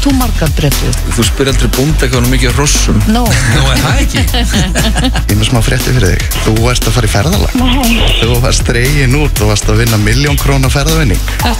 þú margar breyfur? Þú spyr aldrei bónda hvað hann mikið hrossum. Nú er það ekki? Ég með smá frétti fyrir þig. Þú varst að fara í ferðalag. Nei. Þú varst dregin út og varst að vinna 1.000.000 króna ferðavinning.